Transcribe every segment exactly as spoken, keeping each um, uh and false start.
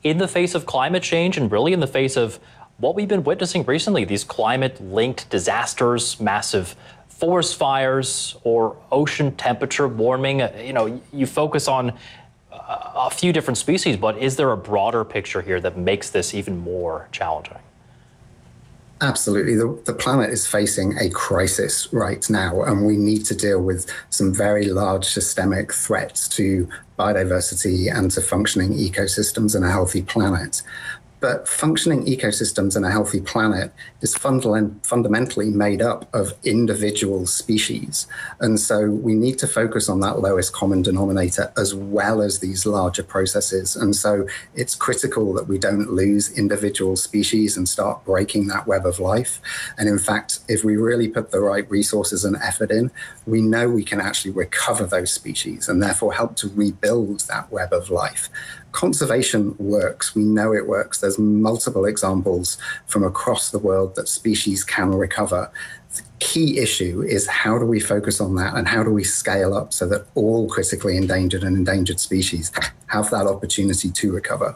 in the face of climate change and really in the face of what we've been witnessing recently, these climate-linked disasters, massive forest fires, or ocean temperature warming. You know, you focus on a few different species, but is there a broader picture here that makes this even more challenging? Absolutely. The, the planet is facing a crisis right now, and we need to deal with some very large systemic threats to biodiversity and to functioning ecosystems and a healthy planet. But functioning ecosystems and a healthy planet is fundament fundamentally made up of individual species. And so we need to focus on that lowest common denominator as well as these larger processes. And so it's critical that we don't lose individual species and start breaking that web of life. And in fact, if we really put the right resources and effort in, we know we can actually recover those species and therefore help to rebuild that web of life. Conservation works. We know it works. There's multiple examples from across the world that species can recover. The key issue is how do we focus on that and how do we scale up so that all critically endangered and endangered species have that opportunity to recover.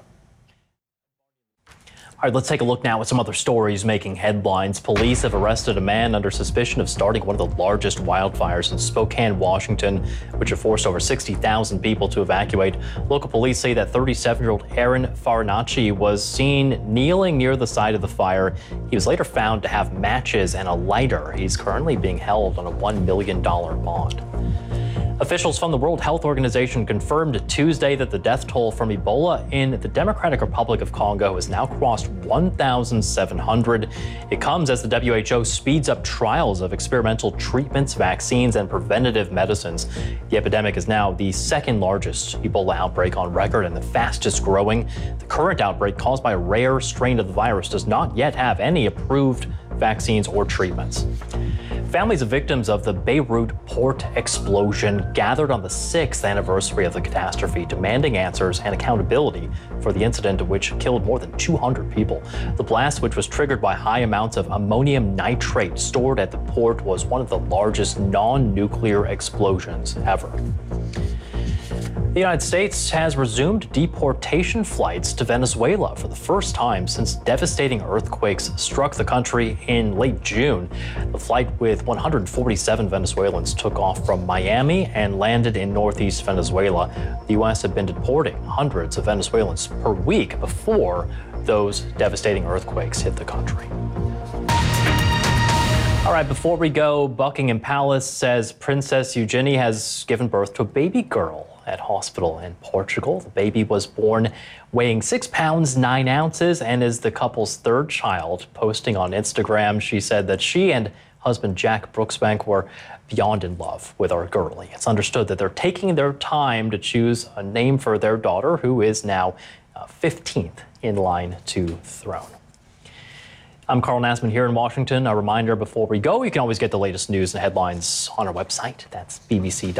All right, let's take a look now at some other stories making headlines. Police have arrested a man under suspicion of starting one of the largest wildfires in Spokane, Washington, which have forced over sixty thousand people to evacuate. Local police say that thirty-seven-year-old Aaron Farinacci was seen kneeling near the side of the fire. He was later found to have matches and a lighter. He's currently being held on a one million dollar bond. Officials from the World Health Organization confirmed Tuesday that the death toll from Ebola in the Democratic Republic of Congo has now crossed one thousand seven hundred. It comes as the W H O speeds up trials of experimental treatments, vaccines, and preventative medicines. The epidemic is now the second largest Ebola outbreak on record and the fastest growing. The current outbreak, caused by a rare strain of the virus, does not yet have any approved vaccines or treatments. Families of victims of the Beirut port explosion gathered on the sixth anniversary of the catastrophe, demanding answers and accountability for the incident which killed more than two hundred people. The blast, which was triggered by high amounts of ammonium nitrate stored at the port, was one of the largest non-nuclear explosions ever. The United States has resumed deportation flights to Venezuela for the first time since devastating earthquakes struck the country in late June. The flight with one hundred forty-seven Venezuelans took off from Miami and landed in northeast Venezuela. The U S had been deporting hundreds of Venezuelans per week before those devastating earthquakes hit the country. All right, before we go, Buckingham Palace says Princess Eugenie has given birth to a baby girl at hospital in Portugal. The baby was born weighing six pounds, nine ounces, and is the couple's third child. Posting on Instagram, she said that she and husband Jack Brooksbank were beyond in love with our girlie. It's understood that they're taking their time to choose a name for their daughter, who is now uh, fifteenth in line to the throne. I'm Carl Nassman here in Washington. A reminder before we go, you can always get the latest news and headlines on our website. That's B B C dot com.